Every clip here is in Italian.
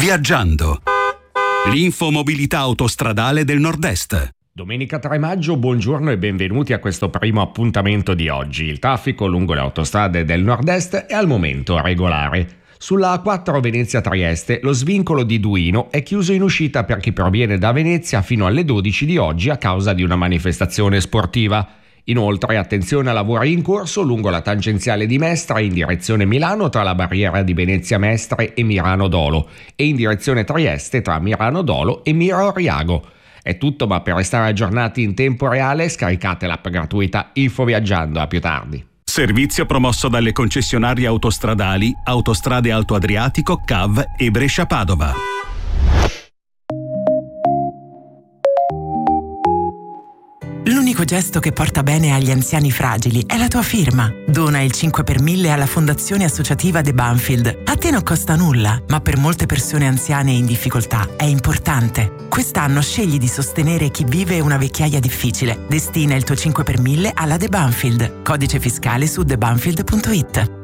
Viaggiando. L'infomobilità autostradale del Nord-Est. Domenica 3 maggio, buongiorno e benvenuti a questo primo appuntamento di oggi. Il traffico lungo le autostrade del Nord-Est è al momento regolare. Sulla A4 Venezia-Trieste lo svincolo di Duino è chiuso in uscita per chi proviene da Venezia fino alle 12 di oggi a causa di una manifestazione sportiva. Inoltre, attenzione a lavori in corso lungo la tangenziale di Mestre in direzione Milano tra la barriera di Venezia Mestre e Mirano Dolo e in direzione Trieste tra Mirano Dolo e Miro Riago. È tutto, ma per restare aggiornati in tempo reale scaricate l'app gratuita Info Viaggiando. A più tardi. Servizio promosso dalle concessionarie autostradali Autostrade Alto Adriatico, CAV e Brescia-Padova. L'unico gesto che porta bene agli anziani fragili è la tua firma. Dona il 5 per 1000 alla Fondazione Associativa De Banfield. A te non costa nulla, ma per molte persone anziane in difficoltà è importante. Quest'anno scegli di sostenere chi vive una vecchiaia difficile. Destina il tuo 5 per 1000 alla De Banfield. Codice fiscale su debanfield.it.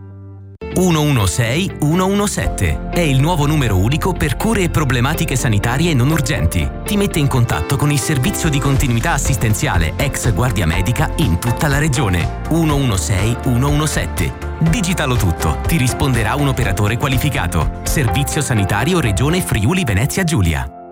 116 117 è il nuovo numero unico per cure e problematiche sanitarie non urgenti. Ti mette in contatto con il servizio di continuità assistenziale ex Guardia Medica in tutta la regione. 116 117. Digitalo tutto, ti risponderà un operatore qualificato. Servizio sanitario Regione Friuli Venezia Giulia.